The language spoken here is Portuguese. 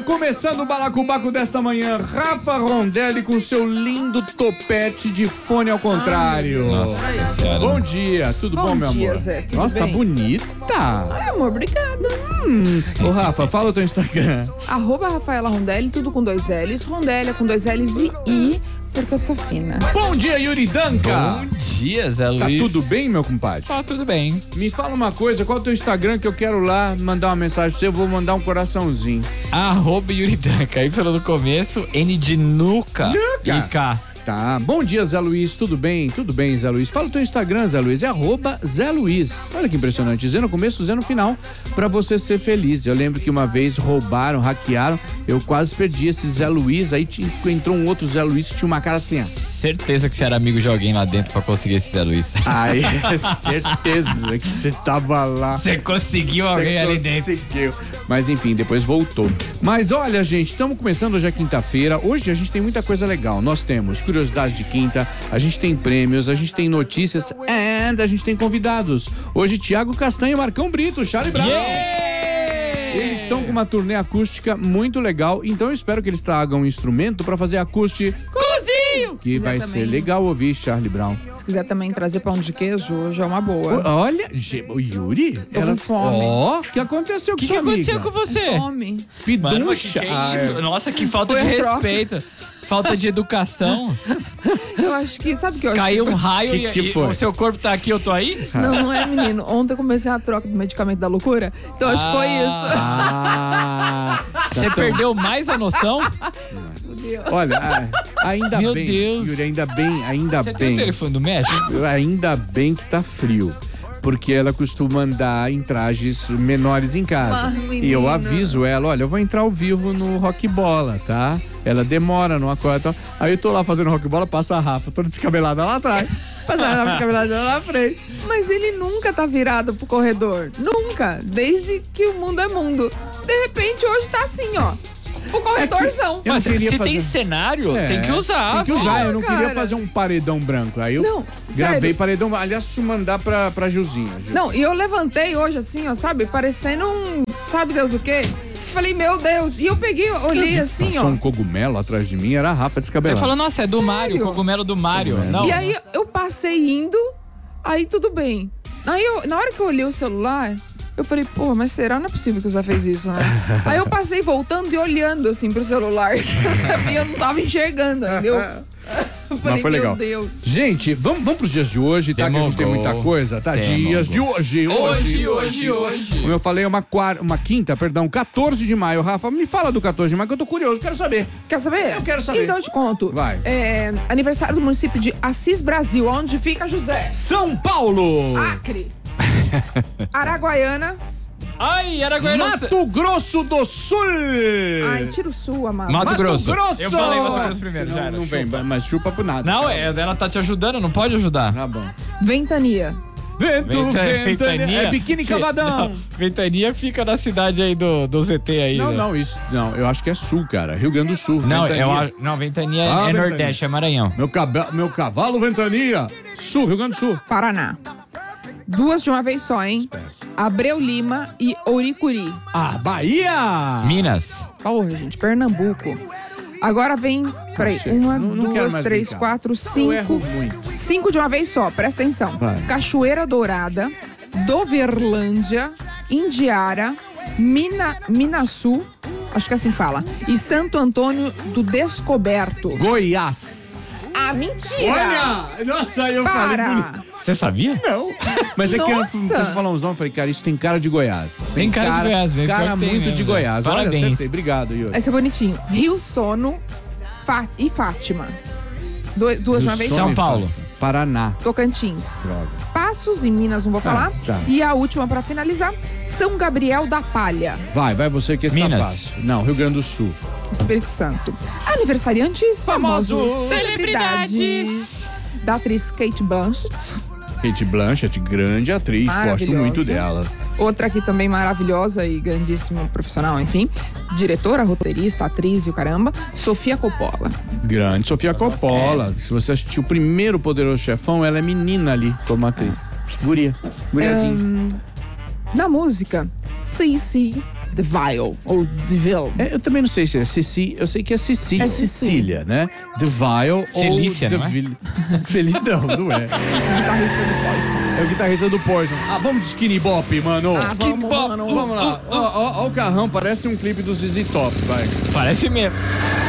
Começando o balacobaco desta manhã, Rafa Rondelli com seu lindo topete de fone ao contrário. Nossa senhora. Bom dia, tudo bom, meu dia, amor? Zé, tudo Nossa, bem? tá bonita. Ai, amor, obrigada. Ô, Rafa, fala o teu Instagram. @Rafaela Rondelli, tudo com 2 L's. Rondelli com 2 L's e I, porque eu sou fina. Bom dia, Yuri Danca. Bom dia, Zé Luiz. Tá tudo bem, meu compadre? Tá tudo bem. Me fala uma coisa, qual é o teu Instagram que eu quero lá mandar uma mensagem pra você? Eu vou mandar um coraçãozinho. @Yuridanca, Y no começo, N de nuca. E K. Tá, bom dia, Zé Luiz, tudo bem? Tudo bem, Zé Luiz. Fala o teu Instagram, Zé Luiz, é @Zé Luiz. Olha que impressionante, Z no começo, Z no final, pra você ser feliz. Eu lembro que uma vez roubaram, hackearam, eu quase perdi esse Zé Luiz, aí entrou um outro Zé Luiz que tinha uma cara assim, ó. Certeza que você era amigo de alguém lá dentro pra conseguir esse Zé Luiz. Ai, certeza que você tava lá. Você conseguiu alguém ali dentro. Conseguiu. Mas enfim, depois voltou. Mas olha, gente, estamos começando hoje a quinta-feira. Hoje a gente tem muita coisa legal. Nós temos curiosidade de quinta, a gente tem prêmios, a gente tem notícias e a gente tem convidados. Hoje, Thiago Castanho e Marcão Brito, Charlie Brown. Eles estão com uma turnê acústica muito legal, então eu espero que eles tragam um instrumento pra fazer acústico. Que vai ser legal ouvir Charlie Brown. Se quiser também trazer pão de queijo, hoje é uma boa. Olha, o Yuri. Tô com fome. Ó, o que aconteceu com O que sua amiga? aconteceu com você? Fome. Mano, mas Piducha. que é isso? Nossa, que falta Foi de um troca. respeito. Falta de educação. Eu acho que, sabe o que eu acho? Caiu um raio Que e foi? o seu corpo tá aqui, eu tô aí? Não é, menino. Ontem eu comecei a troca do medicamento da loucura, então acho que foi isso. Ah, Você perdeu mais a noção? Olha, ainda Meu bem, Deus. Yuri, ainda Você tem o bem, telefone do médico? ainda bem que tá frio. Porque ela costuma andar em trajes menores em casa. Ah, E eu menina. aviso ela, olha, eu vou entrar ao vivo no Rock Bola, tá? Ela demora, não acorda. Aí eu tô lá fazendo Rock Bola, passa a Rafa, toda descabelada lá atrás. Passa a Rafa descabelada lá na frente. Mas ele nunca tá virado pro corredor. Nunca. Desde que o mundo é mundo. De repente, hoje tá assim, ó. O corredorzão. Eu Mas não queria se fazer- tem cenário, tem que usar. Tem que usar, eu não cara. queria fazer um paredão branco. Aí eu Não, gravei sério. paredão. Aliás, se mandar pra Gilzinha. Gil. Não, e eu levantei hoje assim, ó, sabe? Parecendo um, sabe Deus o quê? Falei, meu Deus. E eu peguei, olhei assim, Passou ó. um cogumelo atrás de mim, era a Rafa Você descabelada. falou, nossa, é do Mário, Sério? cogumelo do Mário. Não. E aí eu passei indo, aí tudo bem. Aí na hora que eu olhei o celular, eu falei, pô, mas será? Não é possível que o Zé fez isso, né? Aí eu passei voltando e olhando assim pro celular. E eu não tava enxergando, entendeu? Eu falei, Mas foi legal. meu Deus. Gente, vamos pros dias de hoje, tá? Que a gente tem muita coisa, tá? Dias de hoje. Como eu falei, é uma quinta, perdão, 14 de maio. Rafa, me fala do 14 de maio que eu tô curioso, quero saber. Quer saber? Eu quero saber. Então eu te conto. Vai. É, aniversário do município de Assis Brasil, onde fica José. São Paulo! Acre. Araguaiana. Ai, Araguaiana. Mato Grosso do Sul! Ai, tira o sul, amado. Mato Grosso. Grosso! Eu falei Mato Grosso primeiro, Não, já era, não vem, chupa. mas chupa por nada. Não, ela tá te ajudando, não pode ajudar. Tá bom. Ventania. Vento, Ventania. é biquíni cavadão. Não, Ventania fica na cidade aí do ZT aí. Não, né? não, isso, não, eu acho que é sul, cara, Rio Grande do Sul. Não, Ventania. Ventania Ah, é Ventania. Nordeste, é Maranhão. Meu cavalo Ventania. Sul, Rio Grande do Sul. Paraná. Duas de uma vez só, hein? Abreu Lima e Ouricuri. Ah, Bahia! Minas. Porra, gente, Pernambuco. Agora vem, peraí, Chega. uma, Não quero duas, mais três, brincar. quatro, Eu erro cinco. muito. 5 de uma vez só, presta atenção. Vai. Cachoeira Dourada, Doverlândia, Indiara, Minaçu, acho que é assim que fala, e Santo Antônio do Descoberto. Goiás. Ah, mentira! Olha! Nossa, eu falei bonito. Para! Você sabia? Não. Mas é que eu Nossa. você falou uns nomes, eu falei, cara, isso tem cara de Goiás. Tem cara de Goiás, bem cara pior que tem muito mesmo, de velho. Goiás. Olha, Parabéns. acertei. Obrigado, Yuri. Esse é bonitinho. Rio Sono e Fátima. Duas de uma vez Sul só. São e Paulo. Fátima. Paraná. Tocantins. Droga. Passos em Minas, não vou falar. tá. E a última pra finalizar, São Gabriel da Palha, Vai você que está Minas. fácil. Não, Rio Grande do Sul. Espírito Santo. Aniversariantes famosos. Celebridades. Da atriz Kate Blanchett. Kate Blanchett, grande atriz, gosto Maravilhosa. muito dela. Outra aqui também maravilhosa e grandíssima profissional, enfim. Diretora, roteirista, atriz e o caramba. Sofia Coppola. Grande Sofia Coppola. Se você assistiu o primeiro Poderoso Chefão, ela é menina ali como atriz. Guriazinha. Na música, Cici, DeVille ou DeVille. Eu também não sei se é Cici, eu sei que é Cici de É Cici. Sicília, né? DeVille Felícia, ou não é? DeVille. Felícia não é. Guitarrista do Poison. É o guitarrista do Poison. Ah, vamos de Skinny Bop, mano. Vamos, Bop. mano. Vamos lá. Ó o carrão, parece um clipe do ZZ Top, vai. Parece mesmo.